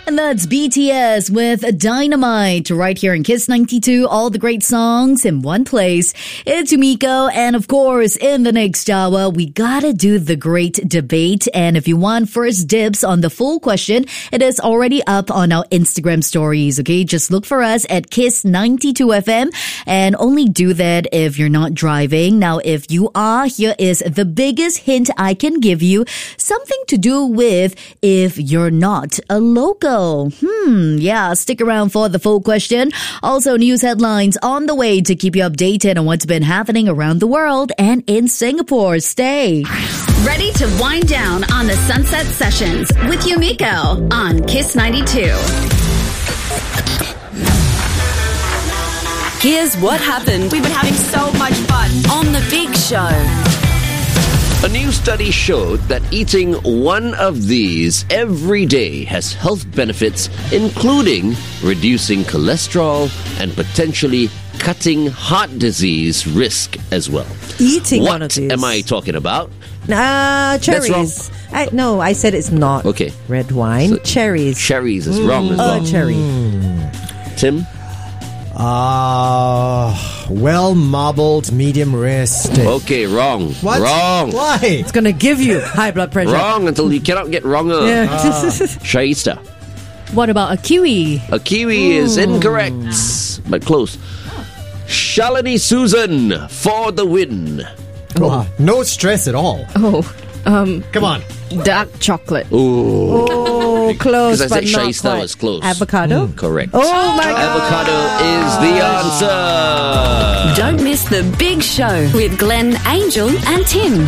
And that's BTS with Dynamite right here in Kiss 92. All the great songs in one place. It's Yumiko. And of course, in the next hour, we gotta do the great debate. And if you want first dibs on the full question, it is already up on our Instagram stories. Okay, just look for us at Kiss 92 FM and only do that if you're not driving. Now, if you are, here is the biggest hint I can give you. Something to do with if you're not a local. Yeah, stick around for the full question. Also, news headlines on the way to keep you updated on what's been happening around the world and in Singapore. Stay. Ready to wind down on the Sunset Sessions with Yumiko on Kiss 92. Here's what happened. We've been having so much fun on The Big Show. A new study showed that eating one of these every day has health benefits, including reducing cholesterol and potentially cutting heart disease risk as well. Eating what one of these. Am I talking about? Cherries. That's I said it's not. Okay. Red wine. So cherries. Cherries is wrong as well. Cherry. Tim? Well-marbled medium rare steak. Okay, wrong. What? Wrong. Why? It's going to give you high blood pressure. Wrong until you cannot get wronger. Shaista. What about a kiwi? A kiwi is incorrect, but close. Shalini Susan for the win. No stress at all. Come on. Dark chocolate. Oh, close, Because I but said not Shaista quite. was close. Avocado? Correct. Oh my God. Avocado is the answer. Don't miss The Big Show with Glenn, Angel and Tim.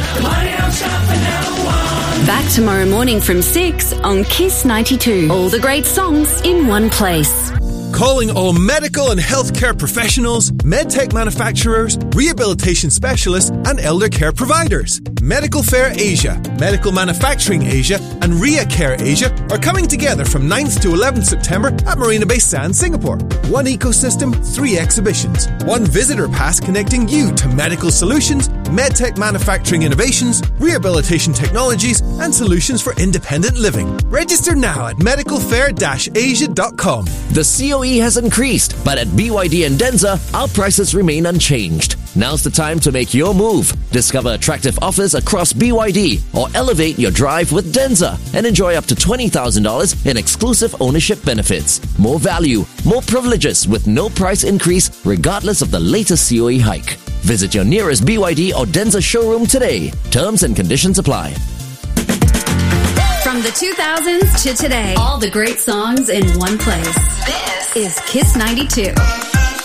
Back tomorrow morning from 6 on Kiss 92. All the great songs in one place. Calling all medical and healthcare professionals, medtech manufacturers, rehabilitation specialists, and elder care providers. Medical Fair Asia, Medical Manufacturing Asia, and Ria Care Asia are coming together from 9th to 11th September at Marina Bay Sands, Singapore. One ecosystem, 3 exhibitions. One visitor pass connecting you to medical solutions, medtech manufacturing innovations, rehabilitation technologies, and solutions for independent living. Register now at medicalfair-asia.com. The COE has increased, but at BYD and Denza, our prices remain unchanged. Now's the time to make your move. Discover attractive offers across BYD or elevate your drive with Denza and enjoy up to $20,000 in exclusive ownership benefits. More value, more privileges with no price increase regardless of the latest COE hike. Visit your nearest BYD or Denza showroom today. Terms and conditions apply. From the 2000s to today, all the great songs in one place. This is Kiss 92.